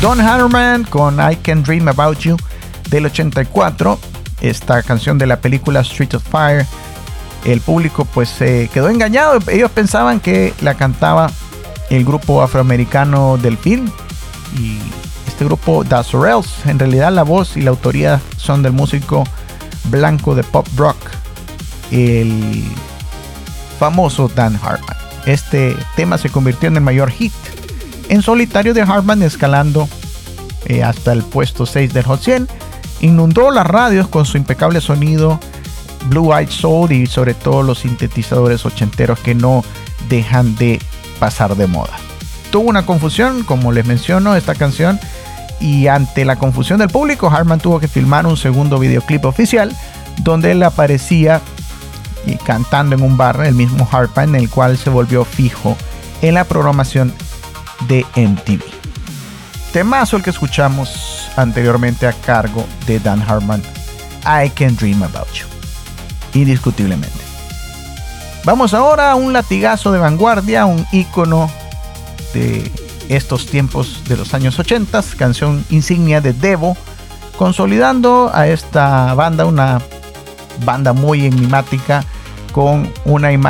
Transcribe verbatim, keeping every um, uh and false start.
Don Hartman con I Can Dream About You del ochenta y cuatro. Esta canción de la película Street of Fire. El público pues se eh, quedó engañado. Ellos pensaban que la cantaba el grupo afroamericano del film. Y este grupo The Sorrells. En realidad la voz y la autoría son del músico blanco de pop rock, el famoso Dan Hartman. Este tema se convirtió en el mayor hit en solitario de Hartman, escalando eh, hasta el puesto seis del Hot cien. Inundó las radios con su impecable sonido, Blue Eyed Soul y sobre todo los sintetizadores ochenteros que no dejan de pasar de moda. Tuvo una confusión, como les menciono, esta canción, y ante la confusión del público, Hartman tuvo que filmar un segundo videoclip oficial donde él aparecía y cantando en un bar, el mismo Hartman, en el cual se volvió fijo en la programación de M T V. Temazo el que escuchamos anteriormente a cargo de Dan Hartman, I Can Dream About You, indiscutiblemente. Vamos ahora a un latigazo de vanguardia, un ícono de estos tiempos de los años ochenta, canción insignia de Devo, consolidando a esta banda, una banda muy enigmática con una imagen